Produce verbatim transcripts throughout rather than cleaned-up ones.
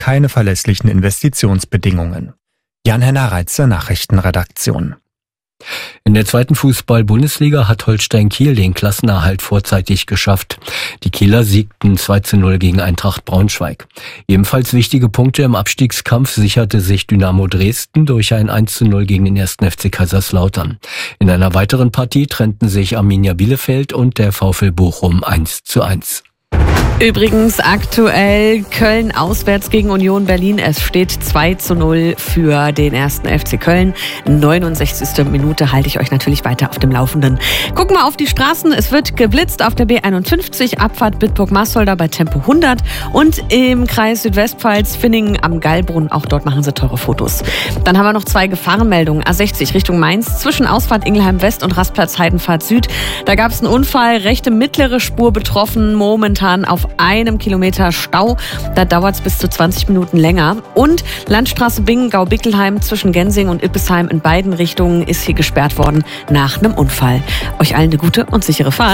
keine verlässlichen Investitionsbedingungen. Jan-Henner Reitze, Nachrichtenredaktion. In der zweiten Fußball-Bundesliga hat Holstein Kiel den Klassenerhalt vorzeitig geschafft. Die Kieler siegten zwei zu null gegen Eintracht Braunschweig. Ebenfalls wichtige Punkte im Abstiegskampf sicherte sich Dynamo Dresden durch ein eins zu null gegen den ersten F C Kaiserslautern. In einer weiteren Partie trennten sich Arminia Bielefeld und der VfL Bochum eins zu eins. Übrigens aktuell Köln auswärts gegen Union Berlin. Es steht zwei zu null für den ersten F C Köln. neunundsechzigste Minute halte ich euch natürlich weiter auf dem Laufenden. Gucken wir auf die Straßen. Es wird geblitzt auf der B einundfünfzig, Abfahrt Bitburg-Marsolder bei Tempo hundert und im Kreis Südwestpfalz Finningen am Gallbrunn. Auch dort machen sie teure Fotos. Dann haben wir noch zwei Gefahrenmeldungen. A sechzig Richtung Mainz zwischen Ausfahrt Ingelheim West und Rastplatz Heidenfahrt Süd. Da gab es einen Unfall, rechte mittlere Spur betroffen, momentan auf einem Kilometer Stau. Da dauert es bis zu zwanzig Minuten länger. Und Landstraße Bingen-Gau-Bickelheim zwischen Gensing und Ippesheim in beiden Richtungen ist hier gesperrt worden nach einem Unfall. Euch allen eine gute und sichere Fahrt.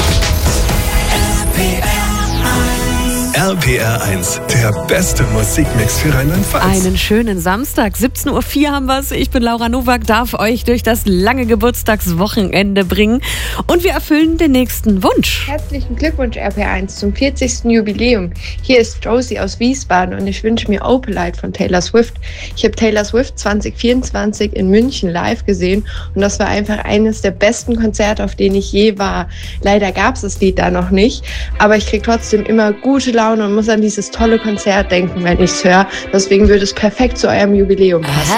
R P R eins, der beste Musikmix für Rheinland-Pfalz. Einen schönen Samstag, siebzehn Uhr vier haben wir es. Ich bin Laura Nowak, darf euch durch das lange Geburtstagswochenende bringen. Und wir erfüllen den nächsten Wunsch. Herzlichen Glückwunsch R P R eins zum vierzigsten Jubiläum. Hier ist Josie aus Wiesbaden und ich wünsche mir Opalite von Taylor Swift. Ich habe Taylor Swift zwanzig vierundzwanzig in München live gesehen und das war einfach eines der besten Konzerte, auf denen ich je war. Leider gab es das Lied da noch nicht, aber ich kriege trotzdem immer gute Laune und muss an dieses tolle Konzert denken, wenn ich es höre. Deswegen würde es perfekt zu eurem Jubiläum passen.